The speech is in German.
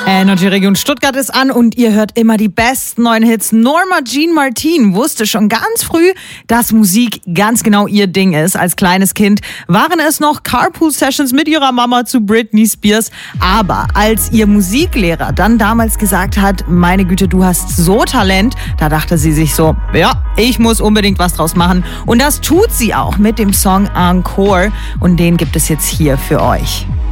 Energy Region Stuttgart ist an und ihr hört immer die besten neuen Hits. Norma Jean Martin wusste schon ganz früh, dass Musik ganz genau ihr Ding ist. Als kleines Kind waren es noch Carpool-Sessions mit ihrer Mama zu Britney Spears. Aber als ihr Musiklehrer dann damals gesagt hat, meine Güte, du hast so Talent, da dachte sie sich so, ja, ich muss unbedingt was draus machen. Und das tut sie auch mit dem Song Encore. Und den gibt es jetzt hier für euch.